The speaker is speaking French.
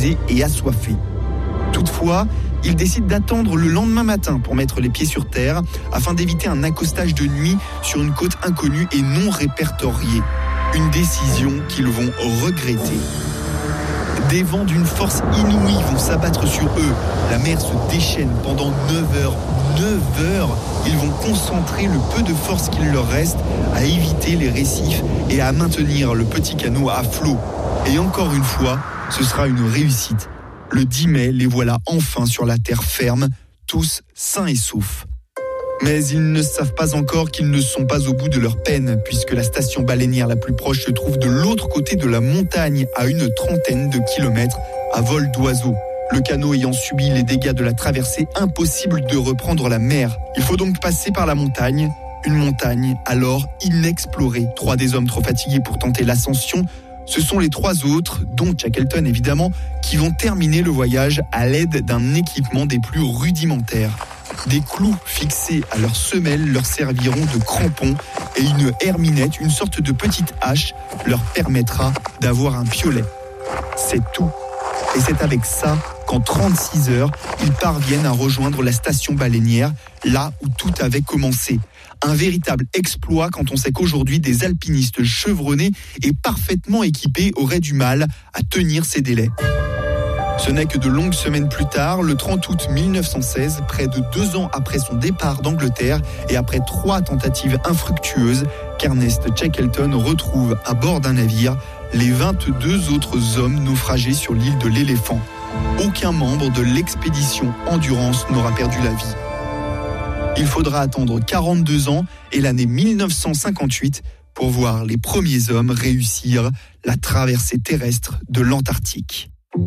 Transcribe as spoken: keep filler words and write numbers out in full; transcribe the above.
épuisés et assoiffés. Toutefois, ils décident d'attendre le lendemain matin pour mettre les pieds sur terre afin d'éviter un accostage de nuit sur une côte inconnue et non répertoriée. Une décision qu'ils vont regretter. Des vents d'une force inouïe vont s'abattre sur eux. La mer se déchaîne pendant neuf heures. neuf heures, ils vont concentrer le peu de force qu'il leur reste à éviter les récifs et à maintenir le petit canot à flot. Et encore une fois, ce sera une réussite. Le dix mai, les voilà enfin sur la terre ferme, tous sains et saufs. Mais ils ne savent pas encore qu'ils ne sont pas au bout de leur peine, puisque la station baleinière la plus proche se trouve de l'autre côté de la montagne, à une trentaine de kilomètres, à vol d'oiseau. Le canot ayant subi les dégâts de la traversée, impossible de reprendre la mer. Il faut donc passer par la montagne, une montagne alors inexplorée. Trois des hommes trop fatigués pour tenter l'ascension, ce sont les trois autres, dont Shackleton évidemment, qui vont terminer le voyage à l'aide d'un équipement des plus rudimentaires. Des clous fixés à leurs semelles leur serviront de crampons et une herminette, une sorte de petite hache, leur permettra d'avoir un piolet. C'est tout. Et c'est avec ça qu'en trente-six heures, ils parviennent à rejoindre la station baleinière, là où tout avait commencé. Un véritable exploit quand on sait qu'aujourd'hui, des alpinistes chevronnés et parfaitement équipés auraient du mal à tenir ces délais. Ce n'est que de longues semaines plus tard, le trente août mille neuf cent seize, près de deux ans après son départ d'Angleterre et après trois tentatives infructueuses, qu'Ernest Shackleton retrouve à bord d'un navire les vingt-deux autres hommes naufragés sur l'île de l'Éléphant. Aucun membre de l'expédition Endurance n'aura perdu la vie. Il faudra attendre quarante-deux ans et l'année mille neuf cent cinquante-huit pour voir les premiers hommes réussir la traversée terrestre de l'Antarctique.